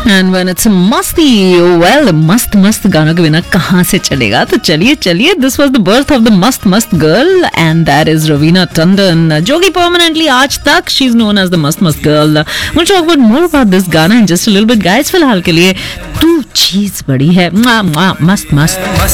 And when it's मस्ती, well मस्त मस्त गानों के बिना कहाँ से चलेगा. तो चलिए चलिए, this was the birth of the मस्त मस्त girl and that is Raveena Tandon, जो कि परमानेंटली आज तक she is known as the मस्त मस्त girl. we'll talk about more about this गाना in just a little bit, guys. फिलहाल के लिए तू चीज बड़ी है, मस्त मस्त.